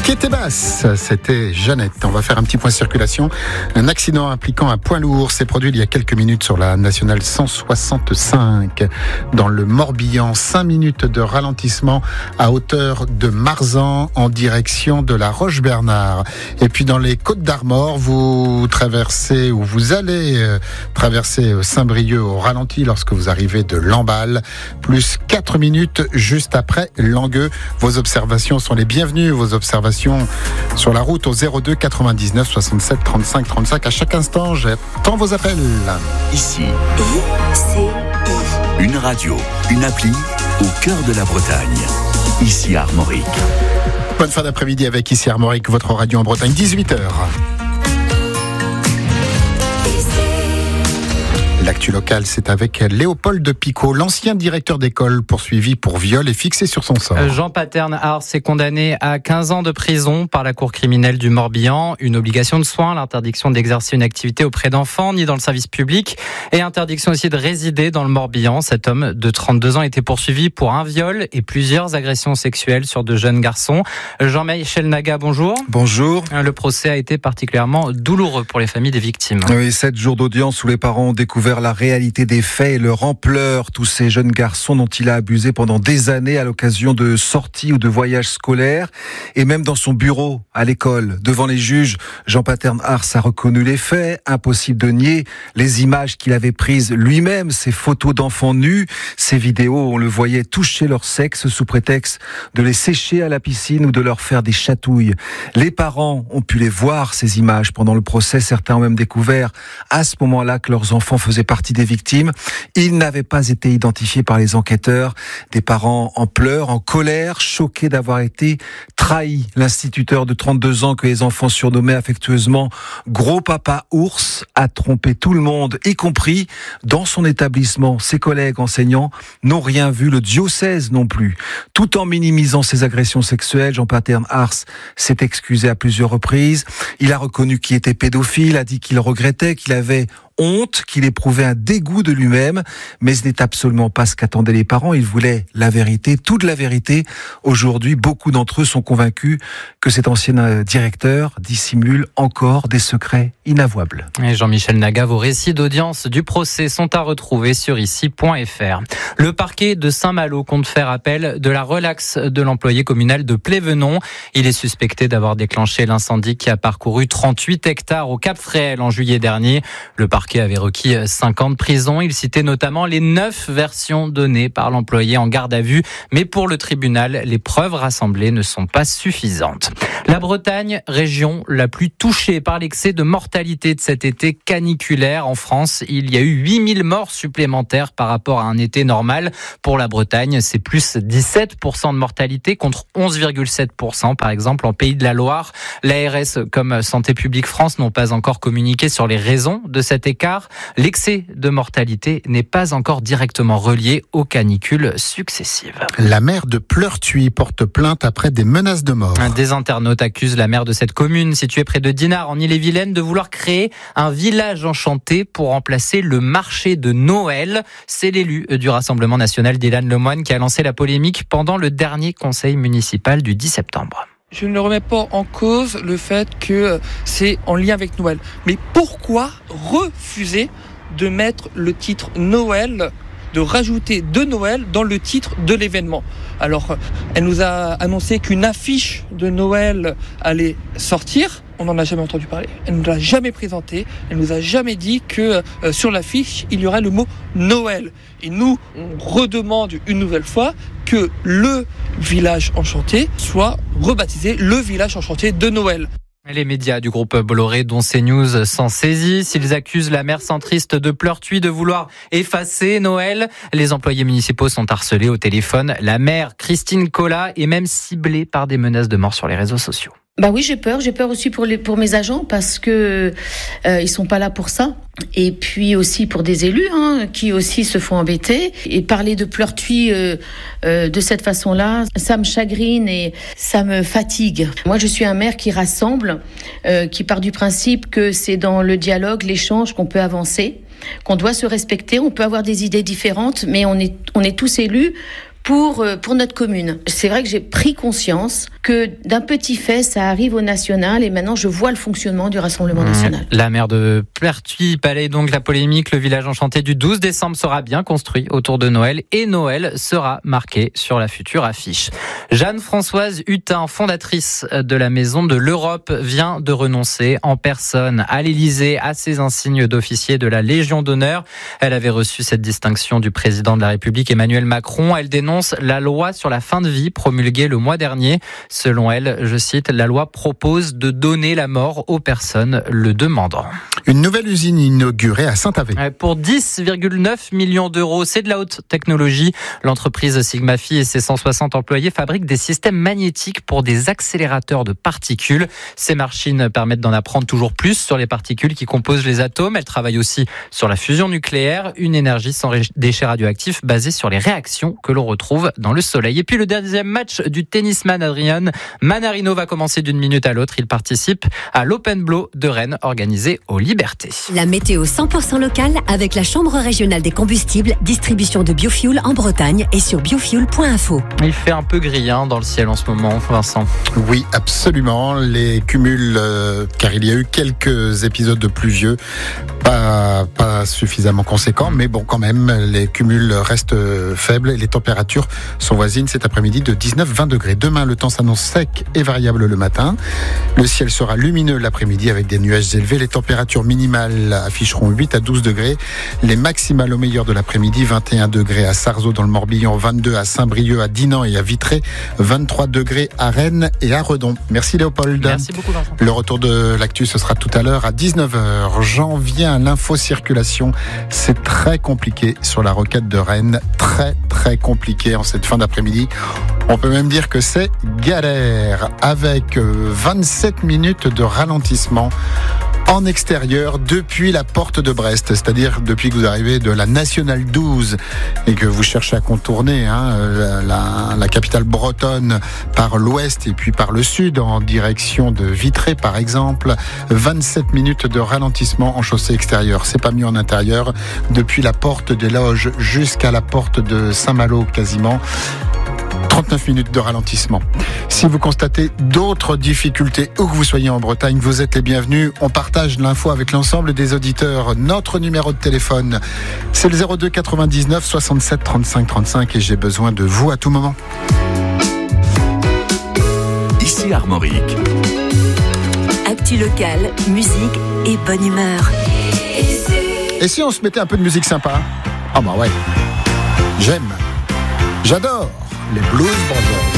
Qui était basse, c'était Jeannette. On va faire un petit point circulation. Un accident impliquant un poids lourd s'est produit il y a quelques minutes sur la nationale 165 dans le Morbihan. 5 minutes de ralentissement à hauteur de Marzan en direction de la Roche-Bernard. Et puis dans les Côtes-d'Armor, vous traversez ou vous allez traverser Saint-Brieuc au ralenti lorsque vous arrivez de Lamballe. Plus 4 minutes juste après Langueux. Vos observations sont les bienvenues. Vos observations sur la route au 02 99 67 35 35. À chaque instant, j'attends vos appels. Ici, une radio, une appli au cœur de la Bretagne. Ici Armorique. Bonne fin d'après-midi avec Ici Armorique, votre radio en Bretagne, 18h. L'actu locale, c'est avec Léopold Picot, l'ancien directeur d'école poursuivi pour viol et fixé sur son sort. Jean Paterne Ars est condamné à 15 ans de prison par la cour criminelle du Morbihan. Une obligation de soins, l'interdiction d'exercer une activité auprès d'enfants ni dans le service public et interdiction aussi de résider dans le Morbihan. Cet homme de 32 ans était poursuivi pour un viol et plusieurs agressions sexuelles sur de jeunes garçons. Jean-Michel Naga, bonjour. Bonjour. Le procès a été particulièrement douloureux pour les familles des victimes. Oui, 7 jours d'audience où les parents ont découvert la réalité des faits et leur ampleur. Tous ces jeunes garçons dont il a abusé pendant des années à l'occasion de sorties ou de voyages scolaires et même dans son bureau à l'école. Devant les juges, Jean Paterne Ars a reconnu les faits. Impossible de nier les images qu'il avait prises lui-même, ces photos d'enfants nus, ces vidéos où on le voyait toucher leur sexe sous prétexte de les sécher à la piscine ou de leur faire des chatouilles. Les parents ont pu les voir, ces images, pendant le procès. Certains ont même découvert à ce moment-là que leurs enfants faisaient partie des victimes. Ils n'avaient pas été identifiés par les enquêteurs. Des parents en pleurs, en colère, choqués d'avoir été trahis. L'instituteur de 32 ans que les enfants surnommaient affectueusement Gros Papa Ours a trompé tout le monde, y compris dans son établissement. Ses collègues enseignants n'ont rien vu, le diocèse non plus. Tout en minimisant ses agressions sexuelles, Jean Paterne Ars s'est excusé à plusieurs reprises. Il a reconnu qu'il était pédophile, a dit qu'il regrettait, qu'il avait honte, qu'il éprouvait un dégoût de lui-même, mais ce n'est absolument pas ce qu'attendaient les parents. Ils voulaient la vérité, toute la vérité. Aujourd'hui, beaucoup d'entre eux sont convaincus que cet ancien directeur dissimule encore des secrets inavouables. Et Jean-Michel Naga, vos récits d'audience du procès sont à retrouver sur ici.fr. Le parquet de Saint-Malo compte faire appel de la relaxe de l'employé communal de Plévenon. Il est suspecté d'avoir déclenché l'incendie qui a parcouru 38 hectares au Cap-Fréhel en juillet dernier. Le parquet avait requis 5 ans de prison. Il citait notamment les 9 versions données par l'employé en garde à vue. Mais pour le tribunal, les preuves rassemblées ne sont pas suffisantes. La Bretagne, région la plus touchée par l'excès de mortalité de cet été caniculaire en France. Il y a eu 8000 morts supplémentaires par rapport à un été normal. Pour la Bretagne, c'est plus 17% de mortalité contre 11,7% par exemple en Pays de la Loire. L'ARS comme Santé publique France n'ont pas encore communiqué sur les raisons de cet écart. L'excès de mortalité n'est pas encore directement relié aux canicules successives. La maire de Pleurtuis porte plainte après des menaces de mort. Des internautes accusent la maire de cette commune située près de Dinard en Ille-et-Vilaine de vouloir créer un village enchanté pour remplacer le marché de Noël. C'est l'élu du Rassemblement national Dylan Lemoine qui a lancé la polémique pendant le dernier conseil municipal du 10 septembre. Je ne remets pas en cause le fait que c'est en lien avec Noël. Mais pourquoi refuser de mettre le titre Noël, de rajouter de Noël dans le titre de l'événement ? Alors, elle nous a annoncé qu'une affiche de Noël allait sortir. On n'en a jamais entendu parler. Elle ne nous l'a jamais présenté. Elle ne nous a jamais dit que sur l'affiche, il y aurait le mot Noël. Et nous, on redemande une nouvelle fois que le village enchanté soit rebaptisé le village enchanté de Noël. Les médias du groupe Bolloré, dont CNews, s'en saisissent. Ils accusent la maire centriste de Pleurtuis de vouloir effacer Noël. Les employés municipaux sont harcelés au téléphone. La maire, Christine Collat, est même ciblée par des menaces de mort sur les réseaux sociaux. Bah oui, j'ai peur aussi pour mes agents parce que ils sont pas là pour ça. Et puis aussi pour des élus qui aussi se font embêter. Et parler de Pleurtuis de cette façon-là, ça me chagrine et ça me fatigue. Moi, je suis un maire qui rassemble, qui part du principe que c'est dans le dialogue, l'échange qu'on peut avancer, qu'on doit se respecter. On peut avoir des idées différentes, mais on est tous élus pour notre commune. C'est vrai que j'ai pris conscience que d'un petit fait, ça arrive au national et maintenant je vois le fonctionnement du Rassemblement national. La maire de Pertuis balaye donc la polémique. Le village enchanté du 12 décembre sera bien construit autour de Noël et Noël sera marqué sur la future affiche. Jeanne-Françoise Hutin, fondatrice de la Maison de l'Europe, vient de renoncer en personne à l'Élysée à ses insignes d'officier de la Légion d'honneur. Elle avait reçu cette distinction du président de la République Emmanuel Macron. Elle dénonce la loi sur la fin de vie promulguée le mois dernier. Selon elle, je cite, la loi propose de donner la mort aux personnes le demandant. Une nouvelle usine inaugurée à Saint-Avé. Pour 10,9 millions d'euros, c'est de la haute technologie. L'entreprise Sigma-Phi et ses 160 employés fabriquent des systèmes magnétiques pour des accélérateurs de particules. Ces machines permettent d'en apprendre toujours plus sur les particules qui composent les atomes. Elles travaillent aussi sur la fusion nucléaire, une énergie sans déchets radioactifs basée sur les réactions que l'on retrouve dans le soleil. Et puis le deuxième match du tennisman Adrian Manarino va commencer d'une minute à l'autre. Il participe à l'Open Blow de Rennes organisé aux Libertés. La météo 100% locale avec la Chambre régionale des combustibles, distribution de biofuel en Bretagne et sur biofuel.info. Il fait un peu gris dans le ciel en ce moment, Vincent. Oui, absolument. Les cumuls, car il y a eu quelques épisodes de pluvieux, pas suffisamment conséquents, mais bon, quand même, les cumuls restent faibles et les températures sont voisines cet après-midi de 19-20 degrés. Demain, le temps s'annonce sec et variable le matin. Le ciel sera lumineux l'après-midi avec des nuages élevés. Les températures minimales afficheront 8 à 12 degrés. Les maximales au meilleur de l'après-midi, 21 degrés à Sarzeau dans le Morbihan, 22 à Saint-Brieuc, à Dinan et à Vitré, 23 degrés à Rennes et à Redon. Merci Léopold. Merci beaucoup Vincent. Le retour de l'actu, ce sera tout à l'heure à 19h. J'en viens à l'info-circulation. C'est très compliqué sur la rocade de Rennes. Très, très compliqué en cette fin d'après-midi. On peut même dire que c'est galère avec 27 minutes de ralentissement en extérieur depuis la porte de Brest, c'est-à-dire depuis que vous arrivez de la Nationale 12 et que vous cherchez à contourner la capitale bretonne par l'ouest et puis par le sud en direction de Vitré par exemple. 27 minutes de ralentissement en chaussée extérieure. C'est pas mieux en intérieur. Depuis la porte des Loges jusqu'à la porte de Saint-Malo quasiment. 39 minutes de ralentissement. Si vous constatez d'autres difficultés, où que vous soyez en Bretagne, vous êtes les bienvenus. On partage l'info avec l'ensemble des auditeurs. Notre numéro de téléphone, c'est le 02 99 67 35 35 et j'ai besoin de vous à tout moment. Ici Armorique. Actu locale, musique et bonne humeur. Et si on se mettait un peu de musique sympa ? Ah bah ouais, j'aime, j'adore les Blues Brothers.